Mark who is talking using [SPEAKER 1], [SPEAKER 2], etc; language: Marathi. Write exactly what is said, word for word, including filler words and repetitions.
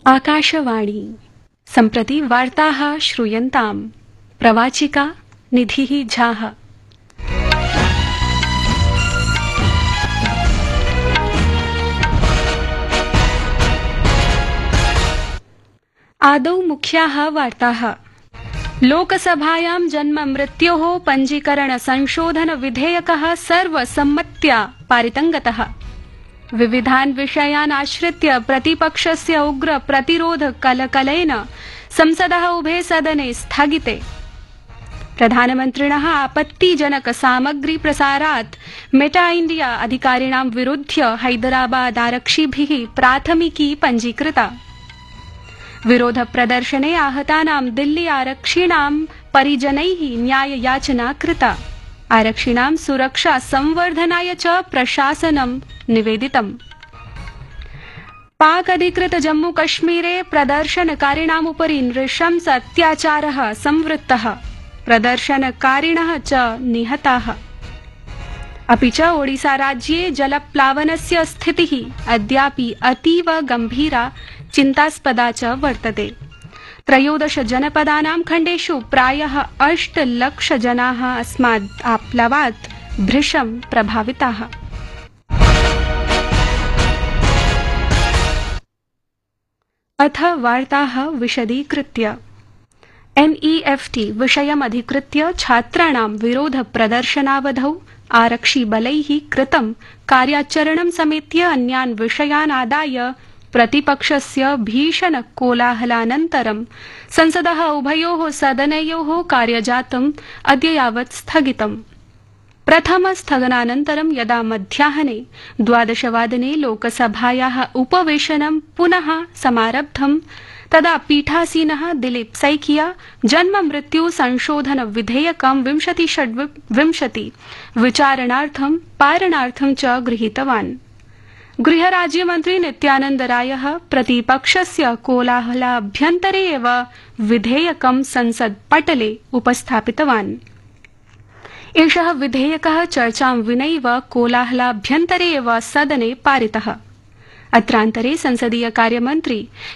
[SPEAKER 1] आकाशवाणी सम्प्रति वार्ताः श्रूयन्ताम्। प्रवाचिका निधिः झाः। आदौ मुख्याः वार्ताः। लोकसभायां जन्म मृत्योः पञ्जीकरण संशोधन विधेयकः सर्वसम्मत्या पारितं गतः। विविधान् विषयान् आश्रित्य प्रतिपक्षस्य उग्र प्रतिरोध कलकलेन संसदः उभे सदने स्थगिते। प्रधानमन्त्रिणः आपत्तिजनक सामग्री प्रसारात् मेटा इण्डिया अधिकारिणां विरुध्य हैदराबाद आरक्षिभिः प्राथमिकी पञ्जीकृता। विरोध प्रदर्शने आहतानां दिल्ली आरक्षिणां परिजनैः न्याययाचना कृता। आरक्षिणां सुरक्षा संवर्धनाय च प्रशासनं निवेदितम्। पाक अधिकृत जम्मू कश्मीरे प्रदर्शनकारिणाम् उपरि नृशंस अत्याचारः संवृत्तः। प्रदर्शनकारिणः च निहताः। अपि च ओडिसा राज्ये जलप्लावनस्य स्थितिः अद्यापि अतीव गम्भीरा चिन्तास्पदा च वर्तते। त्रयोदश जनपदानां खण्डेषु प्रायः अष्ट लक्ष जनाः अस्मात् आप्लावात् भृशं प्रभाविताः। अथ वार्ताः विशदीकृत्य। एनईएफटी विषयमधिकृत्य छात्राणां विरोध प्रदर्शनावधौ आरक्षिबलैः कृतं कार्याचरणं समेत्य अन्यान् विषयान् आदाय प्रतिपक्षस्य भीषण कोलाहलानन्तरं संसदः उभयोः सदनयोः कार्यजातम् अद्य यावत् स्थगितम्। प्रथम स्थगनानन्तरं यदा मध्याह्ने द्वादशवादने लोकसभायाः उपवेशनं पुनः समारब्धं तदा पीठासीनः दिलीप सैकिया जन्म मृत्यु संशोधन विधेयकं विंशति षड्विंशति विचारणार्थं पारणार्थं च गृहीतवान्। गृहराज्यमन्त्री नित्यानन्द रायः प्रतिपक्षस्य कोलाहलाभ्यन्तरे एव विधेयकं संसत्पटले उपस्थापितवान्। एषः विधेयकः चर्चां विनैव कोलाहलाभ्यन्तरे एव सदने पारितः। अत्रान्तरे संसदीय कार्यमन्त्री